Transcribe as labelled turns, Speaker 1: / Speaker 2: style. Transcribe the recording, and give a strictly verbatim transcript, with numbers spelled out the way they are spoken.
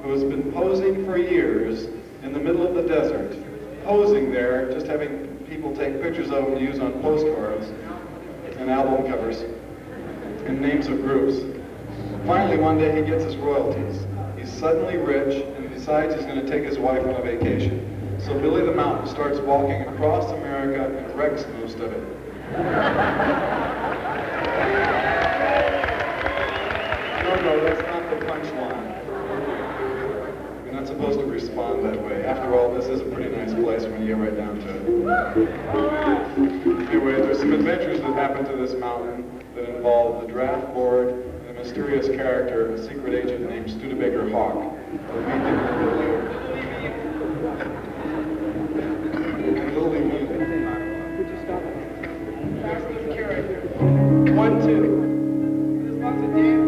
Speaker 1: who has been posing for years in the middle of the desert, posing there, just having people take pictures of him to use on postcards and album covers and names of groups. Finally, one day he gets his royalties. He's suddenly rich and decides he's going to take his wife on a vacation. So Billy the Mountain starts walking across America and wrecks most of it. No, no, that's not the punchline. You're not supposed to respond that way. After all, this is a pretty nice place when you get right down to it. Anyway, there's some adventures that happen to this mountain that involve the draft board and a mysterious character, a secret agent named Studebaker Hawk. We'll meet him a little later.
Speaker 2: Could you stop? One, two. There's lots of dance.